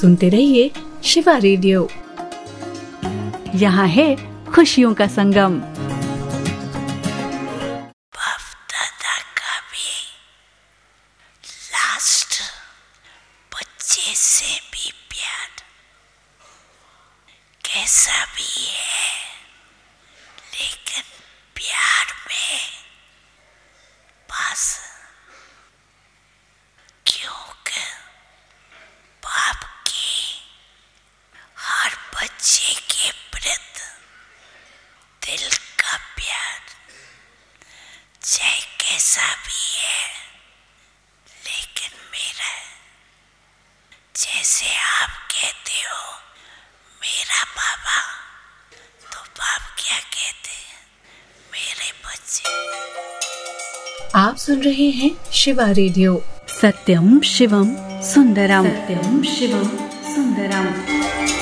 सुनते रहिए शिवा रेडियो। यहाँ है खुशियों का संगम। दादा का भी लास्ट बच्चे से भी प्यार कैसा भी है, लेकिन प्यार में बस क्योंकि बाप की हर बच्चे के प्रति दिल का प्यार चाहे कैसा भी है, लेकिन मेरा, जैसे आप कहते हो मेरा बाबा, तो बाप क्या कहते हैं, मेरे बच्चे। आप सुन रहे हैं शिवा रेडियो। सत्यम शिवम सुंदरम। सत्यम शिवम सुंदरम।